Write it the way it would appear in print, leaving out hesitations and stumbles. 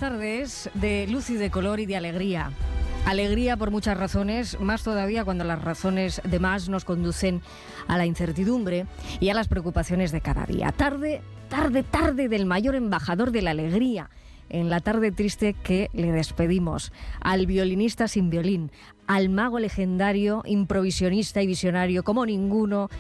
tardes de luz y de color y de alegría. Alegría por muchas razones, más todavía cuando las razones de más nos conducen a la incertidumbre y a las preocupaciones de cada día. Tarde del mayor embajador de la alegría, en la tarde triste que le despedimos, al violinista sin violín, al mago legendario, improvisionista y visionario como ninguno,